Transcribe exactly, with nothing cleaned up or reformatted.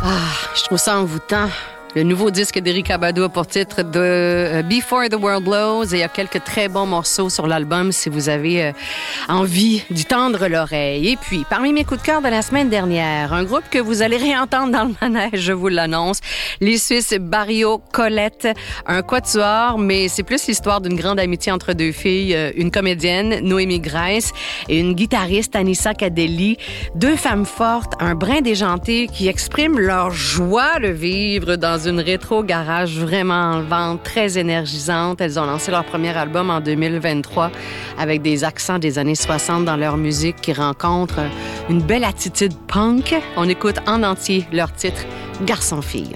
Ah, je trouve ça envoûtant. Le nouveau disque d'Erykah Badu a pour titre de Before the World Blows et il y a quelques très bons morceaux sur l'album si vous avez euh, envie d'y tendre l'oreille. Et puis, parmi mes coups de cœur de la semaine dernière, un groupe que vous allez réentendre dans le manège, je vous l'annonce, les Suisses Barrio Colette, un quatuor, mais c'est plus l'histoire d'une grande amitié entre deux filles, une comédienne, Noémie Grace, et une guitariste, Anissa Cadelli, deux femmes fortes, un brin déjanté qui expriment leur joie de vivre dans une rétro garage vraiment enlevante, très énergisante. Elles ont lancé leur premier album en deux mille vingt-trois avec des accents des années soixante dans leur musique qui rencontrent une belle attitude punk. On écoute en entier leur titre « Garçon-fille ».